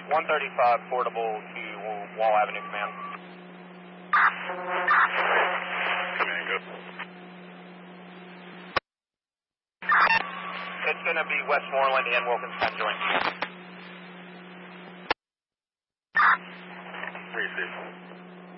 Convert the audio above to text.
135 portable to Wall Avenue, command. Command, go. It's going to be Westmoreland and Wilkinson joint. 3-6.